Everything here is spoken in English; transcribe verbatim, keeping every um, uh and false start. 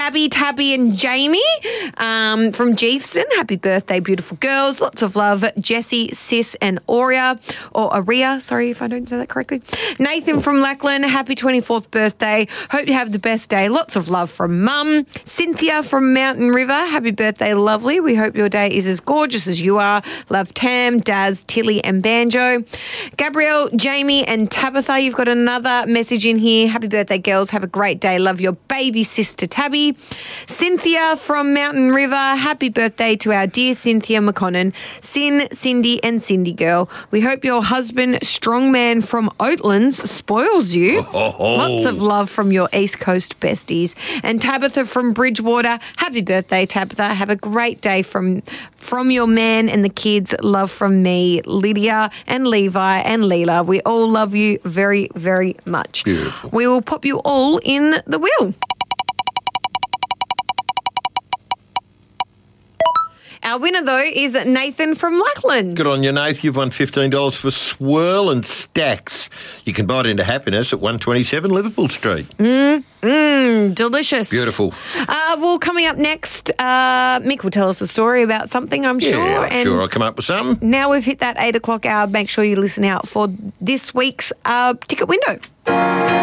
Abby, Tabby and Jamie um, from Geefston. Happy birthday, beautiful girls. Lots of love. Jessie, Sis and Aurea, or Aria, sorry if I don't say that correctly. Nathan from Lackland, happy twenty-fourth birthday. Hope you have the best day. Lots of love from Mum. Cynthia from Mountain River, happy birthday, lovely. We hope your day is as gorgeous as you are. Love Tam, Daz, Tilly and Banjo. Gabrielle, Jamie and Tabitha, you've got another message in here. Happy birthday, girls. Have a great day. Love your baby sister, Tabby. Cynthia from Mountain River, happy birthday to our dear Cynthia McConnon. Sin, Cindy and Cindy girl. We hope your husband, strong man from Oatlands, spoils you. Oh, oh. Lots of love from your East Coast besties. And Tabitha from Bridgewater, happy birthday, Tabitha. Have a great day from, from your man and the kids. Love from me, Lydia and Levi and Leela. We all love you very, very much. Beautiful. We will pop you all in the wheel. Our winner, though, is Nathan from Lackland. Good on you, Nath. You've won fifteen dollars for Swirl and Stacks. You can buy it into happiness at one twenty-seven Liverpool Street. Mmm, mmm, delicious. Beautiful. Uh, well, coming up next, uh, Mick will tell us a story about something, I'm Yeah, sure. I'm and sure I'll come up with something. now we've hit that eight o'clock hour. Make sure you listen out for this week's uh, ticket window.